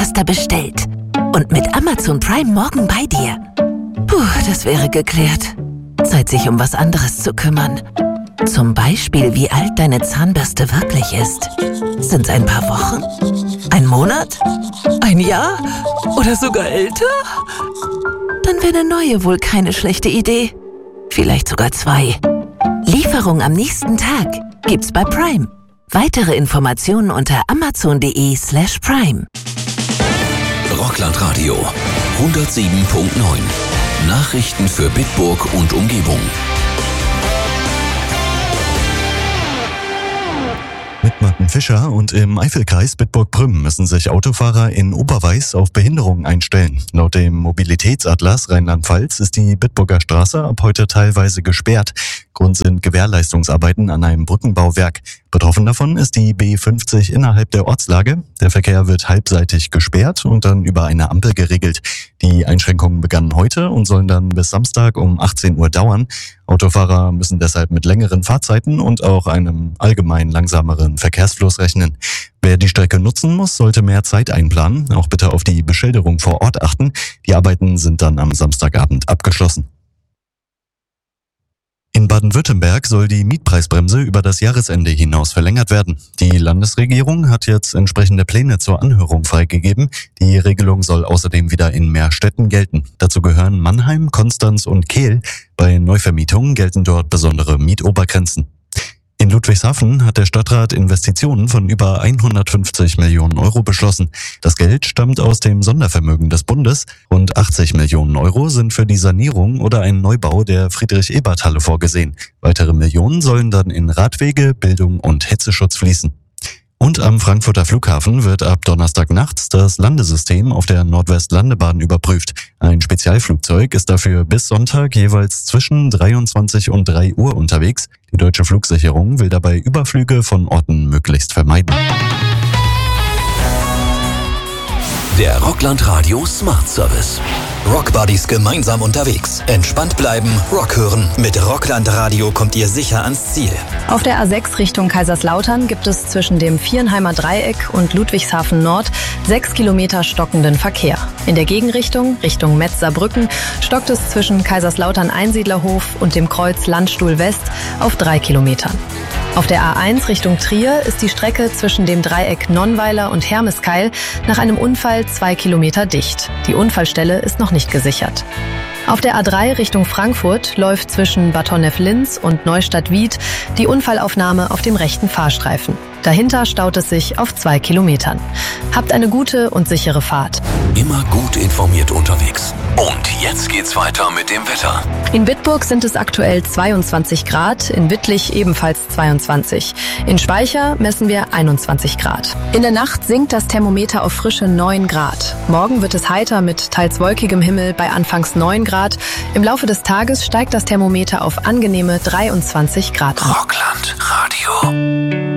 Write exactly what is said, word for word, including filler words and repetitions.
Zahnpasta bestellt. Und mit Amazon Prime morgen bei dir. Puh, das wäre geklärt. Zeit, sich um was anderes zu kümmern. Zum Beispiel, wie alt deine Zahnbürste wirklich ist. Sind's ein paar Wochen? Ein Monat? Ein Jahr? Oder sogar älter? Dann wäre eine neue wohl keine schlechte Idee. Vielleicht sogar zwei. Lieferung am nächsten Tag gibt's bei Prime. Weitere Informationen unter amazon.de slash prime. Rockland Radio hundertsieben Punkt neun. Nachrichten für Bitburg und Umgebung. Mit Martin Fischer und im Eifelkreis Bitburg-Prüm müssen sich Autofahrer in Oberweiß auf Behinderungen einstellen. Laut dem Mobilitätsatlas Rheinland-Pfalz ist die Bitburger Straße ab heute teilweise gesperrt. Grund sind Gewährleistungsarbeiten an einem Brückenbauwerk. Betroffen davon ist die B fünfzig innerhalb der Ortslage. Der Verkehr wird halbseitig gesperrt und dann über eine Ampel geregelt. Die Einschränkungen begannen heute und sollen dann bis Samstag um achtzehn Uhr dauern. Autofahrer müssen deshalb mit längeren Fahrzeiten und auch einem allgemein langsameren Verkehrsfluss rechnen. Wer die Strecke nutzen muss, sollte mehr Zeit einplanen. Auch bitte auf die Beschilderung vor Ort achten. Die Arbeiten sind dann am Samstagabend abgeschlossen. In Baden-Württemberg soll die Mietpreisbremse über das Jahresende hinaus verlängert werden. Die Landesregierung hat jetzt entsprechende Pläne zur Anhörung freigegeben. Die Regelung soll außerdem wieder in mehr Städten gelten. Dazu gehören Mannheim, Konstanz und Kehl. Bei Neuvermietungen gelten dort besondere Mietobergrenzen. In Ludwigshafen hat der Stadtrat Investitionen von über hundertfünfzig Millionen Euro beschlossen. Das Geld stammt aus dem Sondervermögen des Bundes. Rund achtzig Millionen Euro sind für die Sanierung oder einen Neubau der Friedrich-Ebert-Halle vorgesehen. Weitere Millionen sollen dann in Radwege, Bildung und Hitzeschutz fließen. Und am Frankfurter Flughafen wird ab Donnerstag nachts das Landesystem auf der Nordwestlandebahn überprüft. Ein Spezialflugzeug ist dafür bis Sonntag jeweils zwischen dreiundzwanzig und drei Uhr unterwegs. Die deutsche Flugsicherung will dabei Überflüge von Orten möglichst vermeiden. Der Rockland Radio Smart Service. Rockbuddies gemeinsam unterwegs. Entspannt bleiben, Rock hören. Mit Rockland Radio kommt ihr sicher ans Ziel. Auf der A sechs Richtung Kaiserslautern gibt es zwischen dem Viernheimer Dreieck und Ludwigshafen Nord sechs Kilometer stockenden Verkehr. In der Gegenrichtung, Richtung Metz-Saarbrücken, stockt es zwischen Kaiserslautern-Einsiedlerhof und dem Kreuz Landstuhl West auf drei Kilometern. Auf der A eins Richtung Trier ist die Strecke zwischen dem Dreieck Nonnweiler und Hermeskeil nach einem Unfall zwei Kilometer dicht. Die Unfallstelle ist noch nicht gesichert. Auf der A drei Richtung Frankfurt läuft zwischen Bad Honnef-Linz und Neustadt-Wied die Unfallaufnahme auf dem rechten Fahrstreifen. Dahinter staut es sich auf zwei Kilometern. Habt eine gute und sichere Fahrt. Immer gut informiert unterwegs. Und jetzt geht's weiter mit dem Wetter. In Bitburg sind es aktuell zweiundzwanzig Grad, in Wittlich ebenfalls zweiundzwanzig. In Speicher messen wir einundzwanzig Grad. In der Nacht sinkt das Thermometer auf frische neun Grad. Morgen wird es heiter mit teils wolkigem Himmel bei anfangs neun Grad. Im Laufe des Tages steigt das Thermometer auf angenehme dreiundzwanzig Grad an. Rockland Radio.